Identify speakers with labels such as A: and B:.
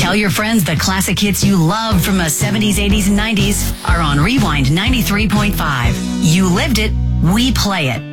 A: Tell your friends the classic hits you love from the 70s, 80s, and 90s are on Rewind 93.5. You lived it, we play it.